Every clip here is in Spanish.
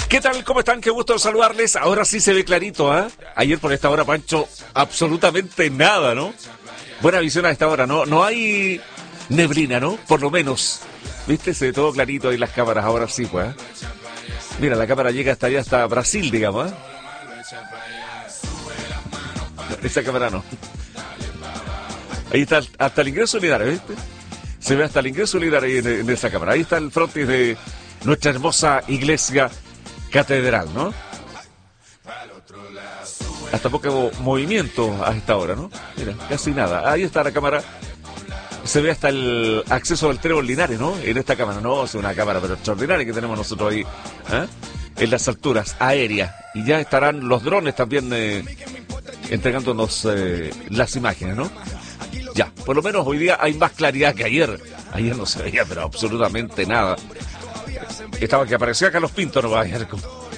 ¿Qué tal? ¿Cómo están? Qué gusto saludarles. Ahora sí se ve clarito, ¿ah? Ayer por esta hora, Pancho, absolutamente nada, ¿no? Buena visión a esta hora, ¿no? No hay neblina, ¿no? Por lo menos. ¿Viste? Se ve todo clarito ahí las cámaras, ahora sí, pues. Mira, la cámara llega hasta allá, hasta Brasil, digamos, ¿eh? Esa cámara no. Ahí está hasta el ingreso solidario, ¿viste? Se ve hasta el ingreso solidario ahí en esa cámara. Ahí está el frontis de nuestra hermosa iglesia catedral, ¿no? Hasta poco movimiento a esta hora, ¿no? Mira, casi nada. Ahí está la cámara. Se ve hasta el acceso al Trébol Linares, ¿no? En esta cámara, no, es una cámara pero extraordinaria que tenemos nosotros ahí, ¿eh? En las alturas aéreas. Y ya estarán los drones también entregándonos las imágenes, ¿no? Ya, por lo menos hoy día hay más claridad que ayer. Ayer no se veía, pero absolutamente nada. Estaba que aparecía Carlos Pinto, no va a ayer.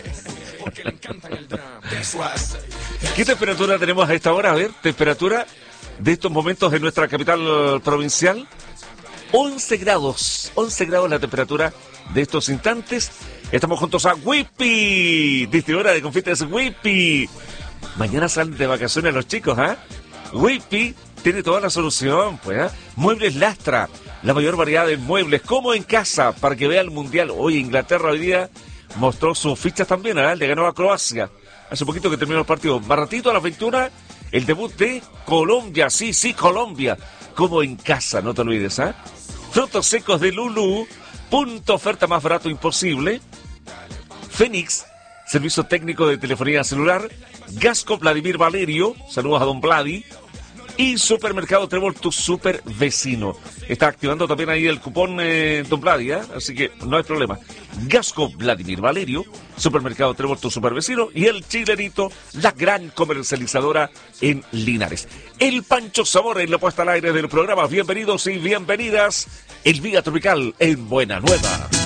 ¿Qué temperatura tenemos a esta hora? A ver, temperatura de estos momentos en nuestra capital provincial. 11 grados la temperatura de estos instantes. Estamos juntos a Whippy, distribuidora de confites Whippy. Mañana salen de vacaciones los chicos, ¿ah? Whippy tiene toda la solución, pues, ¿eh? Muebles Lastra, la mayor variedad de muebles, como en casa, para que vea el Mundial. Hoy Inglaterra hoy día mostró sus fichas también, ¿eh? Le ganó a Croacia. Hace poquito que terminó el partido. Más ratito a la 21, el debut de Colombia. Sí, Colombia. Como en casa, no te olvides, ¿eh? Frutos secos de Lulú, punto oferta más barato imposible. Fénix, servicio técnico de telefonía celular. Gasco Vladimir Valerio, saludos a don Vladi. Y Supermercado Trébol, tu super vecino. Está activando también ahí el cupón don Vladi, ¿eh? Así que no hay problema. Gasco Vladimir Valerio, Supermercado Trébol, tu super vecino. Y el Chilerito, la gran comercializadora en Linares. El Pancho Zamora en la puesta al aire del programa. Bienvenidos y bienvenidas. El Vía Tropical en Buena Nueva.